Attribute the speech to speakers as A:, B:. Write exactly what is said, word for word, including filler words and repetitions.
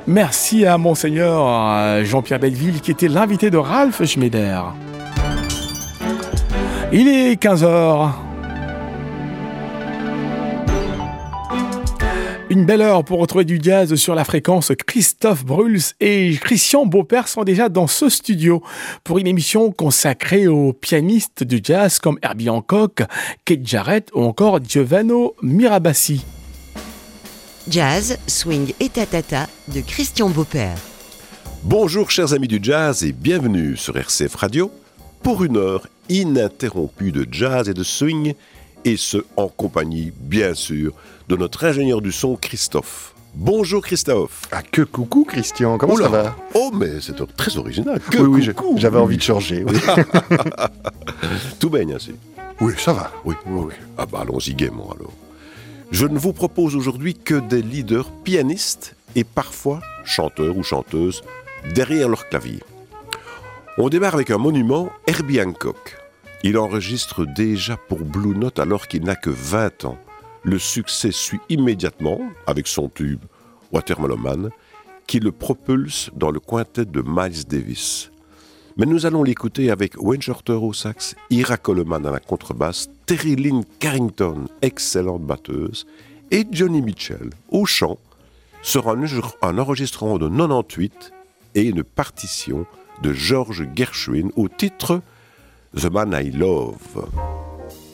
A: Merci à Monseigneur Jean-Pierre Belleville qui était l'invité de Ralph Schneider. Il est quinze heures. Une belle heure pour retrouver du jazz sur la fréquence. Christophe Bruls et Christian Beaupère sont déjà dans ce studio pour une émission consacrée aux pianistes du jazz comme Herbie Hancock, Keith Jarrett ou encore Giovanni Mirabassi.
B: Jazz, swing et tatata de Christian Beaupère.
C: Bonjour chers amis du jazz et bienvenue sur R C F Radio pour une heure ininterrompue de jazz et de swing, et ce en compagnie bien sûr de notre ingénieur du son Christophe. Bonjour Christophe.
D: Ah que coucou Christian, comment
C: Oula.
D: ça va?
C: Oh mais c'est très original. Que
D: oui, oui,
C: coucou.
D: j'avais envie de changer. Oui.
C: Tout baigne ainsi.
D: Oui, ça va.
C: Oui, oui, oui. Ah bah allons-y gaiement alors. Je ne vous propose aujourd'hui que des leaders pianistes et parfois chanteurs ou chanteuses derrière leur clavier. On démarre avec un monument, Herbie Hancock. Il enregistre déjà pour Blue Note alors qu'il n'a que vingt ans. Le succès suit immédiatement avec son tube Watermelon Man qui le propulse dans le quintet de Miles Davis. Mais nous allons l'écouter avec Wayne Shorter au sax, Ira Coleman à la contrebasse, Terry Lynn Carrington, excellente batteuse, et Johnny Mitchell au chant, sur un, un enregistrement de quatre-vingt-dix-huit et une partition de George Gershwin au titre The Man I Love.